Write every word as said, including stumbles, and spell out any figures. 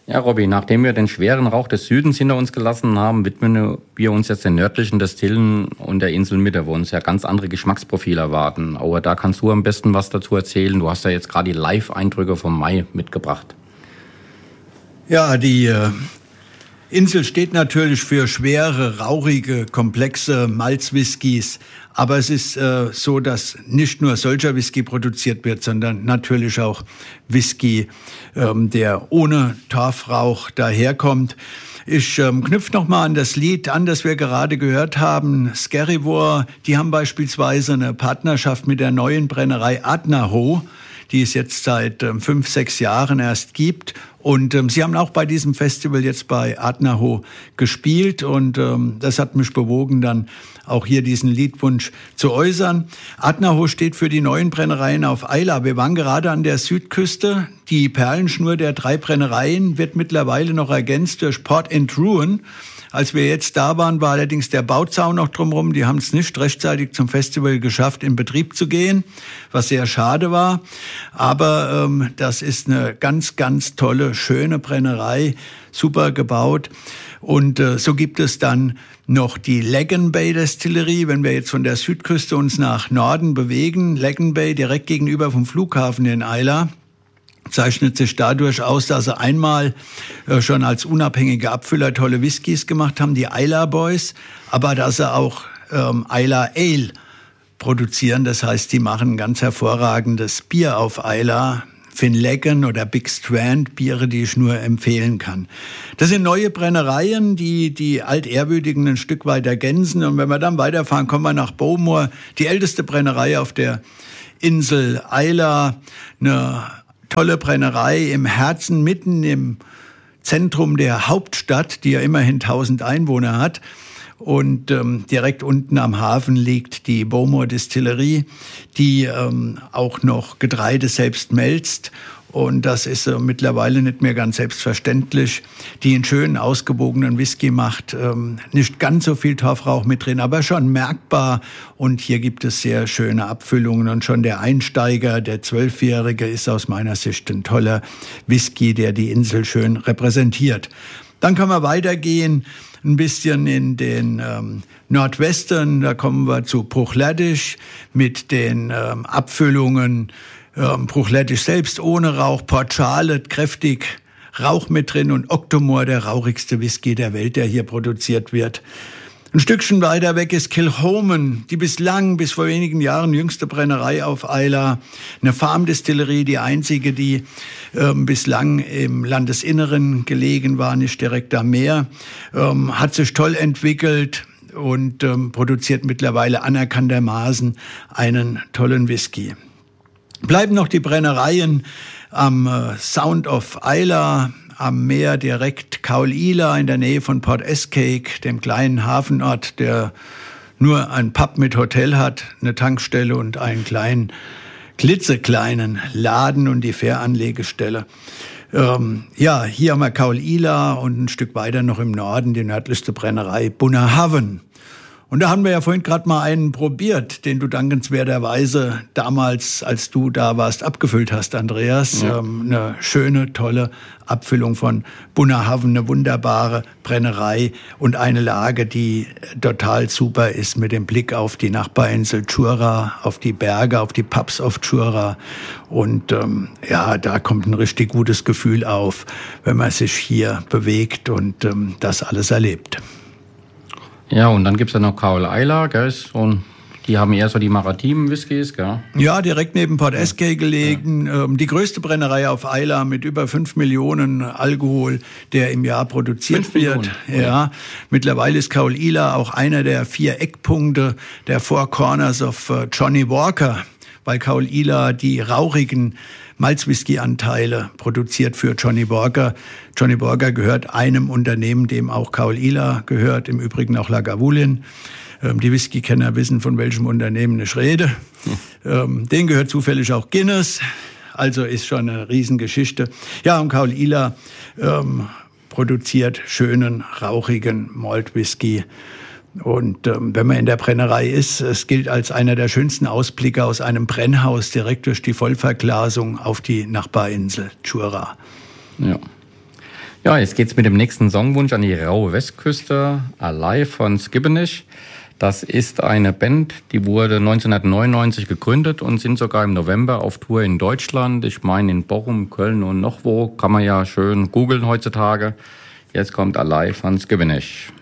Ja, Robby, nachdem wir den schweren Rauch des Südens hinter uns gelassen haben, widmen wir uns jetzt den nördlichen Destillen und der Inselmitte, wo uns ja ganz andere Geschmacksprofile erwarten. Aber da kannst du am besten was dazu erzählen. Du hast ja jetzt gerade die Live-Eindrücke vom Mai mitgebracht. Ja, die äh, Insel steht natürlich für schwere, rauchige, komplexe Malzwhiskys. Aber es ist äh, so, dass nicht nur solcher Whisky produziert wird, sondern natürlich auch Whisky, ähm, der ohne Torfrauch daherkommt. Ich ähm, knüpfe nochmal an das Lied an, das wir gerade gehört haben, Skerryvore. Die haben beispielsweise eine Partnerschaft mit der neuen Brennerei Adnaho, die es jetzt seit ähm, fünf, sechs Jahren erst gibt. Und ähm, sie haben auch bei diesem Festival jetzt bei Adnaho gespielt. Und ähm, das hat mich bewogen, dann auch hier diesen Liedwunsch zu äußern. Adnaho steht für die neuen Brennereien auf Islay. Wir waren gerade an der Südküste. Die Perlenschnur der drei Brennereien wird mittlerweile noch ergänzt durch Port and Ruin. Als wir jetzt da waren, war allerdings der Bauzaun noch drumherum. Die haben es nicht rechtzeitig zum Festival geschafft, in Betrieb zu gehen, was sehr schade war. Aber ähm, das ist eine ganz, ganz tolle, schöne Brennerei, super gebaut. Und äh, so gibt es dann noch die Lagan Bay Destillerie. Wenn wir jetzt von der Südküste uns nach Norden bewegen, Lagan Bay direkt gegenüber vom Flughafen in Islay, zeichnet sich dadurch aus, dass sie einmal äh, schon als unabhängige Abfüller tolle Whiskys gemacht haben, die Islay Boys, aber dass sie auch ähm, Islay Ale produzieren. Das heißt, die machen ganz hervorragendes Bier auf Islay. Finlaggan oder Big Strand, Biere, die ich nur empfehlen kann. Das sind neue Brennereien, die die Altehrwürdigen ein Stück weit ergänzen. Und wenn wir dann weiterfahren, kommen wir nach Bowmore, die älteste Brennerei auf der Insel Islay, eine tolle Brennerei im Herzen, mitten im Zentrum der Hauptstadt, die ja immerhin tausend Einwohner hat. Und ähm, direkt unten am Hafen liegt die Bowmore Distillerie, die ähm, auch noch Getreide selbst mälzt. Und das ist äh, mittlerweile nicht mehr ganz selbstverständlich, die einen schönen, ausgewogenen Whisky macht. Ähm, nicht ganz so viel Torfrauch mit drin, aber schon merkbar. Und hier gibt es sehr schöne Abfüllungen. Und schon der Einsteiger, der Zwölfjährige, ist aus meiner Sicht ein toller Whisky, der die Insel schön repräsentiert. Dann können wir weitergehen, ein bisschen in den ähm, Nordwesten. Da kommen wir zu Bruichladdich mit den ähm, Abfüllungen. Ähm, Bruichladdich selbst ohne Rauch, Port Charlotte kräftig, Rauch mit drin und Octomore, der rauchigste Whisky der Welt, der hier produziert wird. Ein Stückchen weiter weg ist Kilchoman, die bislang, bis vor wenigen Jahren jüngste Brennerei auf Islay. Eine Farmdistillerie, die einzige, die ähm, bislang im Landesinneren gelegen war, nicht direkt am Meer. Ähm, hat sich toll entwickelt und ähm, produziert mittlerweile anerkanntermaßen einen tollen Whisky. Bleiben noch die Brennereien am äh, Sound of Islay, am Meer direkt Caol-Ila in der Nähe von Port Escaque, dem kleinen Hafenort, der nur ein Pub mit Hotel hat, eine Tankstelle und einen kleinen, klitzekleinen Laden und die Fähranlegestelle. Ähm, ja, hier haben wir Caol-Ila und ein Stück weiter noch im Norden die nördlichste Brennerei Bunnahabhain. Und da haben wir ja vorhin gerade mal einen probiert, den du dankenswerterweise damals, als du da warst, abgefüllt hast, Andreas. Ja. Ähm, eine schöne, tolle Abfüllung von Bunnahabhain, eine wunderbare Brennerei und eine Lage, die total super ist mit dem Blick auf die Nachbarinsel Jura, auf die Berge, auf die Pubs auf Jura. Und ähm, ja, da kommt ein richtig gutes Gefühl auf, wenn man sich hier bewegt und ähm, das alles erlebt. Ja, und dann gibt's ja noch Caol-Ila, gell? Und die haben eher so die maritimen Whiskys, gell? Ja, direkt neben Port Escape gelegen. Ja. Die größte Brennerei auf Islay mit über fünf Millionen Alkohol, der im Jahr produziert wird. Ja. ja. Mittlerweile ist Caol-Ila auch einer der vier Eckpunkte der Four Corners of Johnnie Walker, weil Caol-Ila die rauchigen Malzwhisky-Anteile produziert für Johnnie Walker. Johnnie Walker gehört einem Unternehmen, dem auch Caol-Ila gehört, im Übrigen auch Lagavulin. Ähm, die Whisky-Kenner wissen, von welchem Unternehmen ich rede. Hm. Ähm, denen gehört zufällig auch Guinness, also ist schon eine Riesengeschichte. Ja, und Caol-Ila ähm, produziert schönen, rauchigen Malt-Whisky. Und ähm, wenn man in der Brennerei ist, es gilt als einer der schönsten Ausblicke aus einem Brennhaus direkt durch die Vollverglasung auf die Nachbarinsel Jura. Ja. Ja, jetzt geht's mit dem nächsten Songwunsch an die raue Westküste, Alive von Skibbenich. Das ist eine Band, die wurde neunzehnhundertneunundneunzig gegründet und sind sogar im November auf Tour in Deutschland. Ich meine in Bochum, Köln und noch wo. Kann man ja schön googeln heutzutage. Jetzt kommt Alive von Skibbenich.